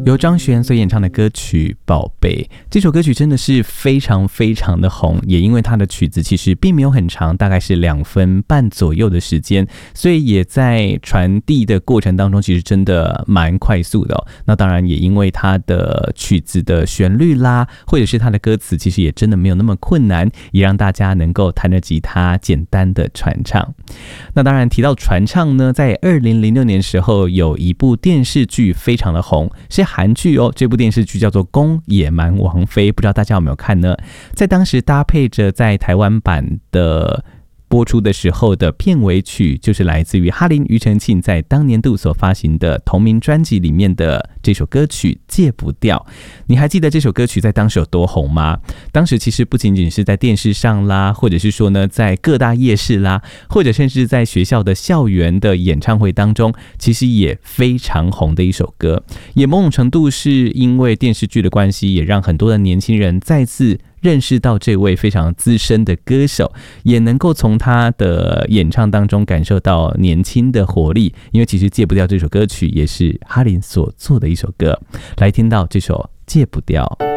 由张悬所演唱的歌曲《宝贝》，这首歌曲真的是非常非常的红，也因为它的曲子其实并没有很长，大概是2分半左右的时间，所以也在传递的过程当中其实真的蛮快速的那当然也因为它的曲子的旋律啦，或者是它的歌词其实也真的没有那么困难，也让大家能够弹着吉他简单的传唱。那当然提到传唱呢，在2006年时候有一部电视剧非常的红，是韩剧这部电视剧叫做《宫野蛮王妃》，不知道大家有没有看呢？在当时搭配着在台湾版的播出的时候的片尾曲，就是来自于哈林庾澄庆在当年度所发行的同名专辑里面的这首歌曲《戒不掉》。你还记得这首歌曲在当时有多红吗？当时其实不仅仅是在电视上啦，或者是说呢在各大夜市啦，或者甚至在学校的校园的演唱会当中，其实也非常红的一首歌。也某种程度是因为电视剧的关系，也让很多的年轻人再次认识到这位非常资深的歌手，也能够从他的演唱当中感受到年轻的活力。因为其实《戒不掉》这首歌曲也是哈林所做的一首歌，来听到这首《戒不掉》。